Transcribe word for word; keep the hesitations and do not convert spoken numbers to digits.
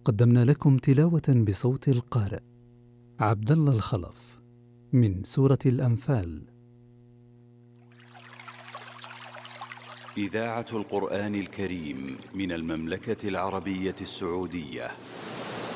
قدمنا لكم تلاوة بصوت القارئ عبد الله الخلف من سورة الأنفال. إذاعة القرآن الكريم من المملكة العربية السعودية.